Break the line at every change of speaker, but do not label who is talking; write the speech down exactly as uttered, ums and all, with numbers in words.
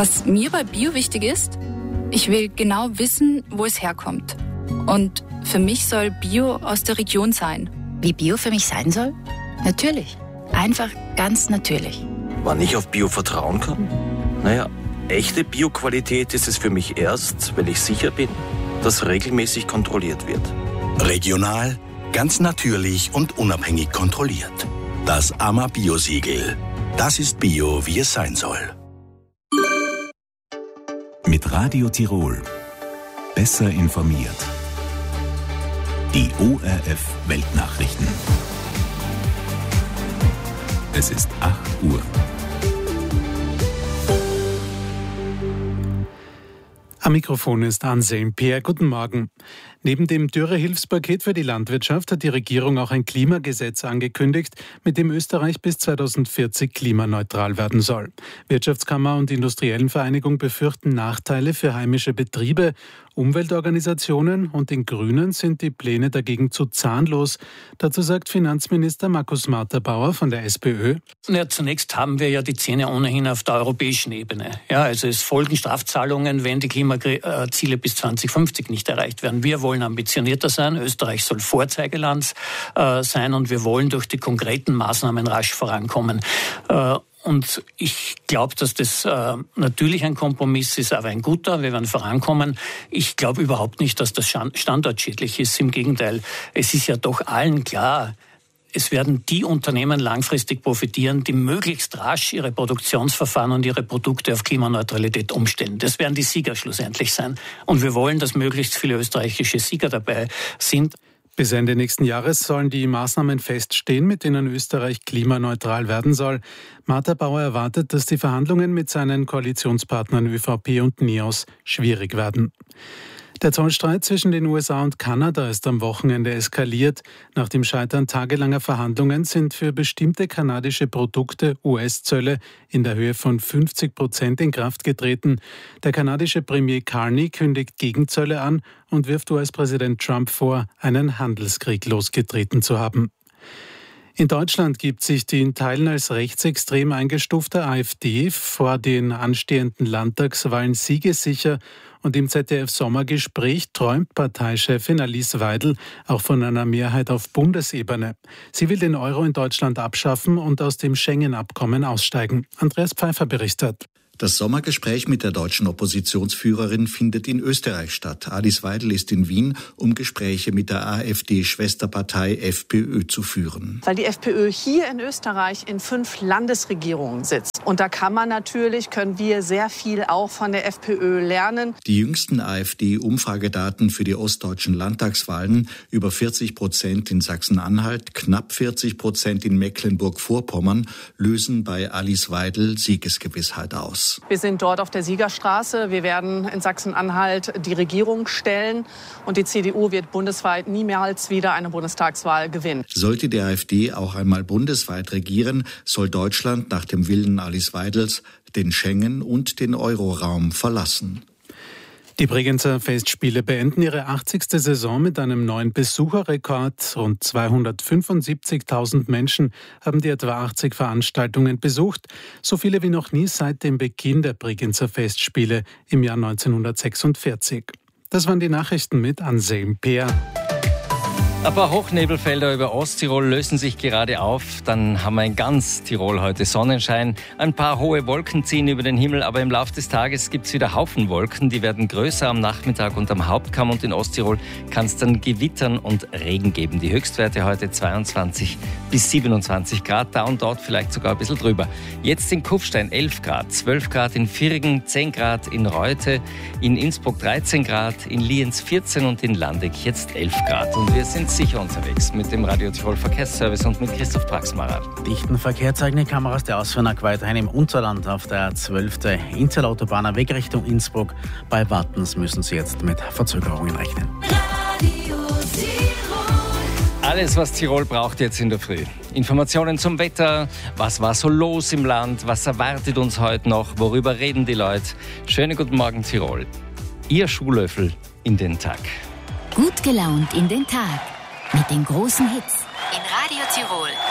Was mir bei Bio wichtig ist, ich will genau wissen, wo es herkommt. Und für mich soll Bio aus der Region sein.
Wie Bio für mich sein soll? Natürlich. Einfach ganz natürlich.
Wann ich auf Bio vertrauen kann? Naja, echte Bio-Qualität ist es für mich erst, wenn ich sicher bin, dass regelmäßig kontrolliert wird.
Regional, ganz natürlich und unabhängig kontrolliert. Das A M A Bio-Siegel. Das ist Bio, wie es sein soll.
Mit Radio Tirol. Besser informiert. Die O R F Weltnachrichten. Es ist acht Uhr.
Am Mikrofon ist Anselm Peer. Guten Morgen. Neben dem Dürrehilfspaket für die Landwirtschaft hat die Regierung auch ein Klimagesetz angekündigt, mit dem Österreich bis zweitausendvierzig klimaneutral werden soll. Wirtschaftskammer und Industriellenvereinigung befürchten Nachteile für heimische Betriebe. Umweltorganisationen und den Grünen sind die Pläne dagegen zu zahnlos. Dazu sagt Finanzminister Markus Marterbauer von der SPÖ.
Ja, zunächst haben wir ja die Zähne ohnehin auf der europäischen Ebene. Ja, also es folgen Strafzahlungen, wenn die Klimaziele bis zweitausendfünfzig nicht erreicht werden. Wir wollen ambitionierter sein. Österreich soll Vorzeigeland äh, sein und wir wollen durch die konkreten Maßnahmen rasch vorankommen. Äh, Und ich glaube, dass das äh, natürlich ein Kompromiss ist, aber ein guter. Wir werden vorankommen. Ich glaube überhaupt nicht, dass das standortschädlich ist. Im Gegenteil, es ist ja doch allen klar, es werden die Unternehmen langfristig profitieren, die möglichst rasch ihre Produktionsverfahren und ihre Produkte auf Klimaneutralität umstellen. Das werden die Sieger schlussendlich sein. Und wir wollen, dass möglichst viele österreichische Sieger dabei sind.
Bis Ende nächsten Jahres sollen die Maßnahmen feststehen, mit denen Österreich klimaneutral werden soll. Marterbauer erwartet, dass die Verhandlungen mit seinen Koalitionspartnern ÖVP und NEOS schwierig werden. Der Zollstreit zwischen den U S A und Kanada ist am Wochenende eskaliert. Nach dem Scheitern tagelanger Verhandlungen sind für bestimmte kanadische Produkte U S-Zölle in der Höhe von fünfzig Prozent in Kraft getreten. Der kanadische Premier Carney kündigt Gegenzölle an und wirft U S-Präsident Trump vor, einen Handelskrieg losgetreten zu haben. In Deutschland gibt sich die in Teilen als rechtsextrem eingestufte AfD vor den anstehenden Landtagswahlen siegessicher und im Z D F-Sommergespräch träumt Parteichefin Alice Weidel auch von einer Mehrheit auf Bundesebene. Sie will den Euro in Deutschland abschaffen und aus dem Schengen-Abkommen aussteigen. Andreas Pfeiffer berichtet.
Das Sommergespräch mit der deutschen Oppositionsführerin findet in Österreich statt. Alice Weidel ist in Wien, um Gespräche mit der AfD-Schwesterpartei FPÖ zu führen.
Weil die FPÖ hier in Österreich in fünf Landesregierungen sitzt. Und da kann man natürlich, können wir sehr viel auch von der FPÖ lernen.
Die jüngsten AfD-Umfragedaten für die ostdeutschen Landtagswahlen, über vierzig Prozent in Sachsen-Anhalt, knapp vierzig Prozent in Mecklenburg-Vorpommern, lösen bei Alice Weidel Siegesgewissheit aus.
Wir sind dort auf der Siegerstraße. Wir werden in Sachsen-Anhalt die Regierung stellen. Und die C D U wird bundesweit niemals wieder eine Bundestagswahl gewinnen.
Sollte die AfD auch einmal bundesweit regieren, soll Deutschland nach dem Willen Alice Weidels den Schengen- und den Euroraum verlassen.
Die Bregenzer Festspiele beenden ihre achtzigste Saison mit einem neuen Besucherrekord. Rund zweihundertfünfundsiebzigtausend Menschen haben die etwa achtzig Veranstaltungen besucht. So viele wie noch nie seit dem Beginn der Bregenzer Festspiele im Jahr neunzehnhundertsechsundvierzig. Das waren die Nachrichten mit Anselm Peer.
Ein paar Hochnebelfelder über Osttirol lösen sich gerade auf. Dann haben wir in ganz Tirol heute Sonnenschein. Ein paar hohe Wolken ziehen über den Himmel, aber im Laufe des Tages gibt es wieder Haufen Wolken. Die werden größer am Nachmittag und am Hauptkamm, und in Osttirol kann es dann Gewittern und Regen geben. Die Höchstwerte heute zweiundzwanzig bis siebenundzwanzig Grad, da und dort vielleicht sogar ein bisschen drüber. Jetzt in Kufstein elf Grad, zwölf Grad in Virgen, zehn Grad in Reute, in Innsbruck dreizehn Grad, in Lienz vierzehn und in Landeck jetzt elf Grad. Und wir sind sicher unterwegs mit dem Radio Tirol Verkehrsservice und mit Christoph Praxmacher.
Dichten Verkehr zeigen die Kameras der Ausfuhrnack weiterhin im Unterland auf der zwölf. Inzerlautobahner Weg Richtung Innsbruck. Bei Wattens müssen Sie jetzt mit Verzögerungen rechnen.
Radio Tirol. Alles, was Tirol braucht jetzt in der Früh. Informationen zum Wetter, was war so los im Land, was erwartet uns heute noch, worüber reden die Leute. Schönen guten Morgen Tirol. Ihr Schuhlöffel in den Tag.
Gut gelaunt in den Tag. Mit den großen Hits in Radio Tirol.